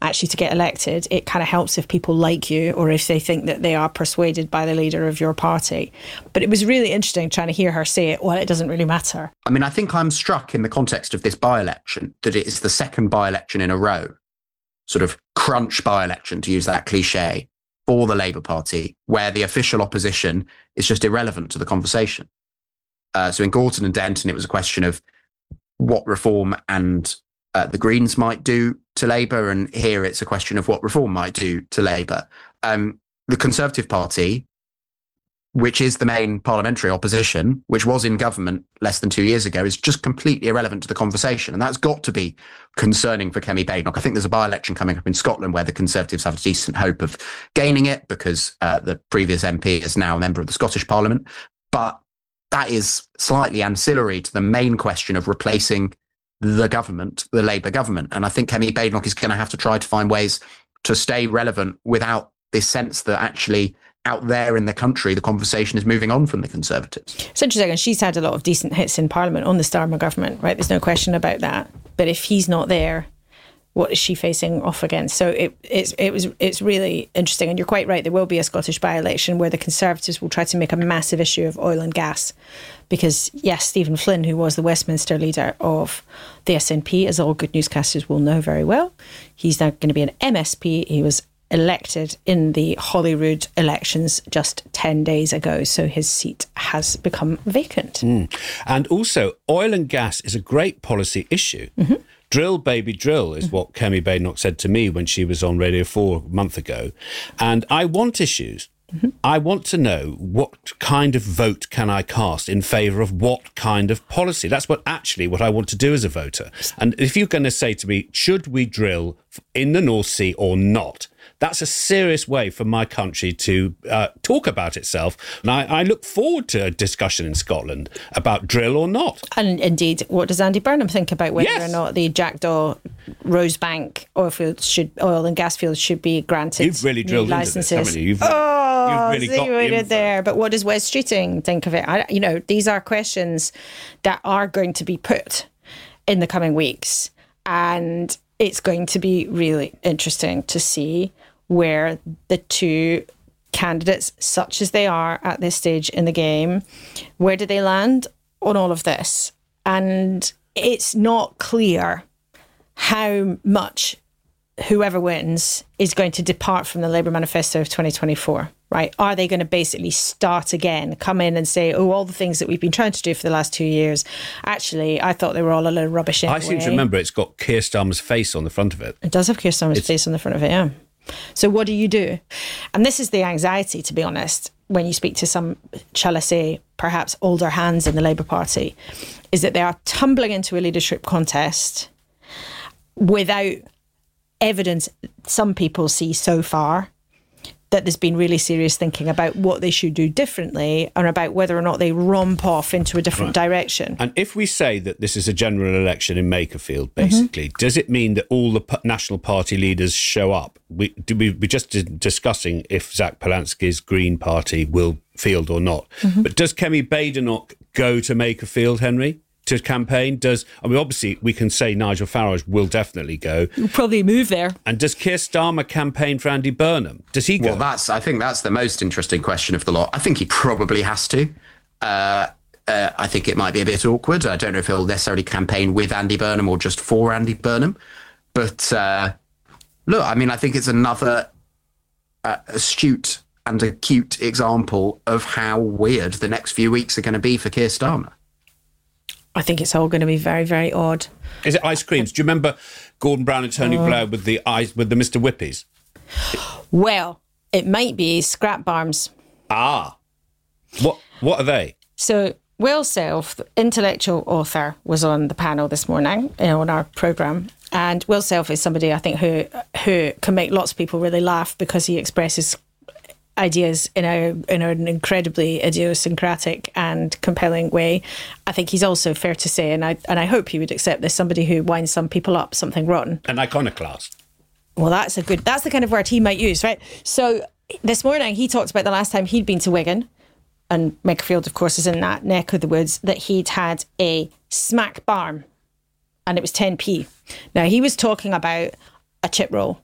actually to get elected, it kind of helps if people like you or if they think that they are persuaded by the leader of your party. But it was really interesting trying to hear her say it, well, it doesn't really matter. I mean, I think I'm struck in the context of this by-election that it is the second by-election in a row, sort of crunch by-election, to use that cliche, for the Labour Party, where the official opposition is just irrelevant to the conversation. So in Gorton and Denton, it was a question of what reform and the Greens might do to Labour, and here it's a question of what reform might do to Labour. The Conservative Party, which is the main parliamentary opposition, which was in government less than 2 years ago, is just completely irrelevant to the conversation. And that's got to be concerning for Kemi Badenoch. I think there's a by-election coming up in Scotland where the Conservatives have a decent hope of gaining it because the previous MP is now a member of the Scottish Parliament. But that is slightly ancillary to the main question of replacing the government, the Labour government. And I think Kemi Badenoch is going to have to try to find ways to stay relevant without this sense that actually out there in the country, the conversation is moving on from the Conservatives. It's interesting, and she's had a lot of decent hits in Parliament on the Starmer government, right? There's no question about that. But if he's not there, what is she facing off against? So it's really interesting. And you're quite right, there will be a Scottish by-election where the Conservatives will try to make a massive issue of oil and gas. Because, yes, Stephen Flynn, who was the Westminster leader of the SNP, as all good newscasters will know very well, he's now going to be an MSP. He was elected in the Holyrood elections just 10 days ago, so his seat has become vacant. And also, oil and gas is a great policy issue. Mm-hmm. Drill, baby, drill is what Kemi Badenoch said to me when she was on Radio 4 a month ago. And I want issues. Mm-hmm. I want to know what kind of vote can I cast in favour of what kind of policy. That's what I want to do as a voter. And if you're going to say to me, should we drill in the North Sea or not? That's a serious way for my country to talk about itself. And I look forward to a discussion in Scotland about drill or not. And indeed, what does Andy Burnham think about whether or not the Jackdaw Rosebank oil and gas fields should be granted You've really drilled licenses? Into this, haven't you? You've really got the info there. But what does Wes Streeting think of it? These are questions that are going to be put in the coming weeks. And it's going to be really interesting to see where the two candidates, such as they are at this stage in the game, where do they land on all of this? And it's not clear how much whoever wins is going to depart from the Labour manifesto of 2024, right? Are they going to basically start again, come in and say, all the things that we've been trying to do for the last 2 years, actually, I thought they were all a little rubbish anyway. I seem to remember it's got Keir Starmer's face on the front of it. It does have Keir Starmer's face on the front of it, yeah. So what do you do? And this is the anxiety, to be honest, when you speak to some, shall I say, perhaps older hands in the Labour Party, is that they are tumbling into a leadership contest without evidence some people see so far that there's been really serious thinking about what they should do differently and about whether or not they romp off into a different direction. And if we say that this is a general election in Makerfield, basically, does it mean that all the National Party leaders show up? We're just discussing if Zach Polansky's Green Party will field or not. But does Kemi Badenoch go to Makerfield, Henry, to campaign? Obviously, we can say Nigel Farage will definitely go. He'll probably move there. And does Keir Starmer campaign for Andy Burnham? Does he go? Well, I think that's the most interesting question of the lot. I think he probably has to. I think it might be a bit awkward. I don't know if he'll necessarily campaign with Andy Burnham or just for Andy Burnham. But look, I mean, I think it's another astute and acute example of how weird the next few weeks are going to be for Keir Starmer. I think it's all going to be very, very odd. Is it ice creams? Do you remember Gordon Brown and Tony Blair with the Mr. Whippies? Well, it might be scrap barms. Ah. What are they? So Will Self, the intellectual author, was on the panel this morning on our programme. And Will Self is somebody, I think, who can make lots of people really laugh because he expresses ideas in an incredibly idiosyncratic and compelling way. I think he's also, fair to say, and I hope he would accept this, somebody who winds some people up, something rotten. An iconoclast. Well, that's the kind of word he might use, right? So this morning he talked about the last time he'd been to Wigan, and Makerfield, of course, is in that neck of the woods, that he'd had a smack barm, and it was 10p. Now, he was talking about a chip roll.